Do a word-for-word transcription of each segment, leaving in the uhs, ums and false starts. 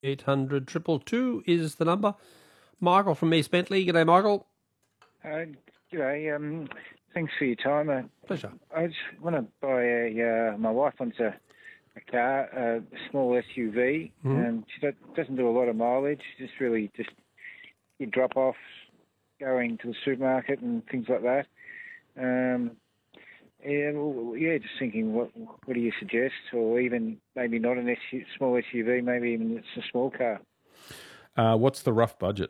eight hundred two two two is the number. Michael from East Bentley. G'day, Michael. Uh, g'day. Um, thanks for your time. Uh, Pleasure. I just want to buy a. Uh, my wife wants a, a car, a small S U V, Mm-hmm. and she do, doesn't do a lot of mileage. Just really just your drop-offs, going to the supermarket and things like that. Um, yeah, well, yeah. Just thinking, what what do you suggest, or even maybe not an S U, small S U V, maybe even it's a small car. Uh, what's the rough budget?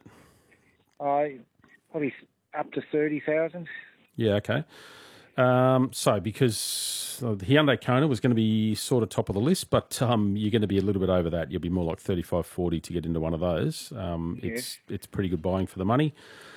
I probably up to thirty thousand. Yeah, okay. Um, so because the Hyundai Kona was going to be sort of top of the list, but um, you're going to be a little bit over that. You'll be more like thirty-five, forty to get into one of those. Um, Yeah. It's it's pretty good buying for the money.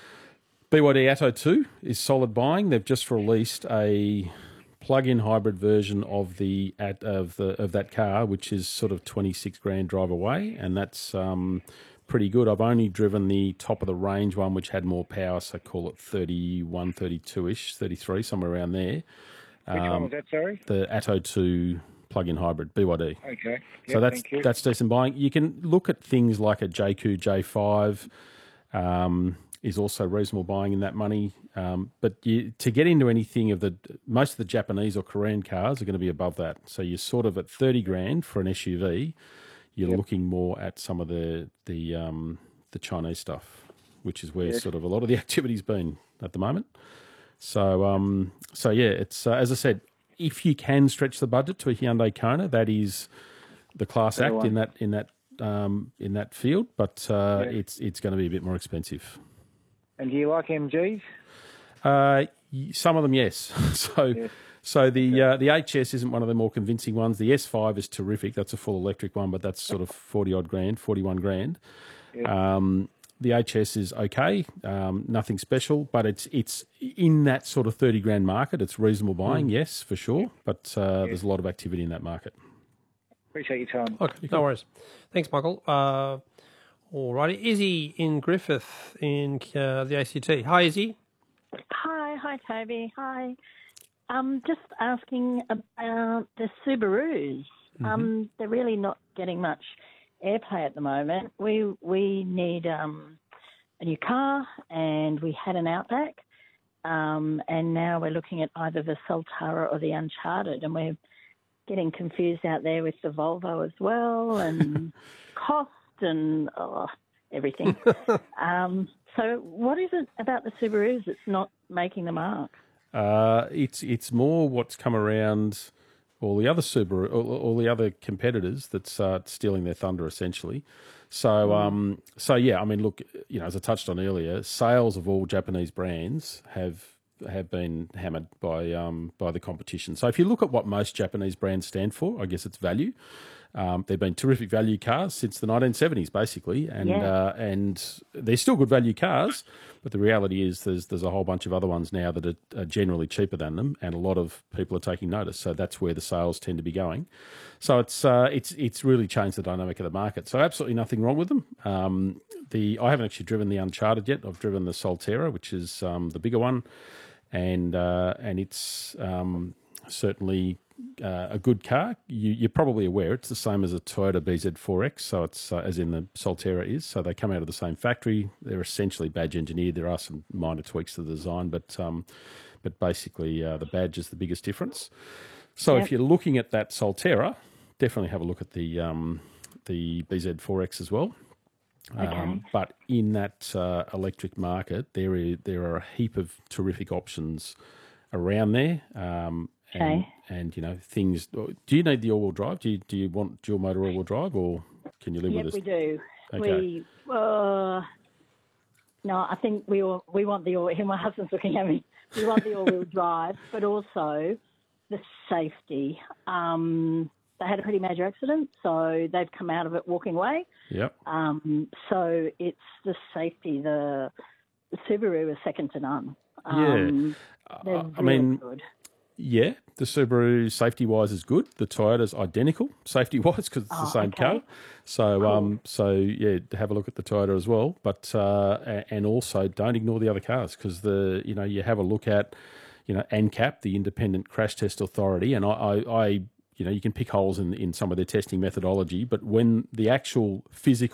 B Y D Atto two is solid buying. They've just released a plug-in hybrid version of the at of the of that car, which is sort of twenty-six grand drive away, and that's um, pretty good. I've only driven the top of the range one, which had more power, so call it thirty-one, thirty-two-ish, thirty-three, somewhere around there. Which one was that, sorry? The Atto two plug-in hybrid, B Y D. Okay. So Yep, that's thank you. that's decent buying. You can look at things like a J Q J five um, is also reasonable buying in that money. Um, but you, to get into anything of the most of the Japanese or Korean cars are going to be above that. So you're sort of at thirty grand for an S U V. You're Yep. looking more at some of the the um, the Chinese stuff, which is where Yes. sort of a lot of the activity's been at the moment. So um, so yeah, it's uh, as I said, if you can stretch the budget to a Hyundai Kona, that is the class Fair act one. in that in that um, in that field. But uh, Yeah. it's it's going to be a bit more expensive. And do you like M Gs? Uh, y- some of them, yes. so, Yeah. so the uh, the H S isn't one of the more convincing ones. The S five is terrific. That's a full electric one, but that's sort of forty odd grand, forty one grand. Yeah. Um, the H S is okay, um, nothing special, but it's it's in that sort of thirty grand market. It's reasonable buying, yes, for sure. But uh, there's a lot of activity in that market. Appreciate your time. Okay, no worries. Thanks, Michael. Uh, all righty. Izzy in Griffith in uh, the A C T. Hi, Izzy. Hi, hi, Toby. Hi. Um, just asking about the Subarus. Um, they're really not getting much airplay at the moment. We we need um, a new car, and we had an Outback, um, and now we're looking at either the Solterra or the Uncharted, and we're getting confused out there with the Volvo as well, and cost and oh, everything. um, so what is it about the Subarus that's not making the mark? Uh, it's it's more what's come around all the other Subaru, all, all the other competitors that's uh, stealing their thunder essentially. So um, so yeah, I mean, look, you know, as I touched on earlier, sales of all Japanese brands have have been hammered by um, by the competition. So if you look at what most Japanese brands stand for, I guess it's value. Um, they've been terrific value cars since the nineteen seventies, basically, and Yeah. uh, and they're still good value cars. But the reality is, there's there's a whole bunch of other ones now that are, are generally cheaper than them, and a lot of people are taking notice. So that's where the sales tend to be going. So it's uh, it's it's really changed the dynamic of the market. So absolutely nothing wrong with them. Um, the I haven't actually driven the Uncharted yet. I've driven the Solterra, which is um, the bigger one, and uh, and it's um, certainly uh, a good car. You, you're probably aware it's the same as a Toyota B Z four X, so it's uh, as in the Solterra is. So they come out of the same factory. They're essentially badge engineered. There are some minor tweaks to the design, but um, but basically uh, the badge is the biggest difference. So Yep. if you're looking at that Solterra, definitely have a look at the um, the B Z four X as well. Okay. Um, but in that uh, electric market, there is, there are a heap of terrific options around there. Um, and, Okay. and, you know, things. Do you need the all-wheel drive? Do you, do you want dual motor all-wheel drive, or can you live Yep, with we this? do. Okay. We uh, no, I think we all, we want the all. My husband's looking at me. We want the all-wheel drive, but also the safety. Um, they had a pretty major accident, so they've come out of it walking away. Yep. Um, so it's the safety. The, the Subaru is second to none. Yeah. Um, they're I really mean, good. Yeah, the Subaru safety-wise is good. The Toyota's identical safety-wise because it's the Oh, same okay. car. So, Cool. um, so yeah, have a look at the Toyota as well. But uh, a- and also don't ignore the other cars because the you know you have a look at you know ANCAP, the Independent Crash Test Authority, and I I, I you know, you can pick holes in, in some of their testing methodology, but when the actual physical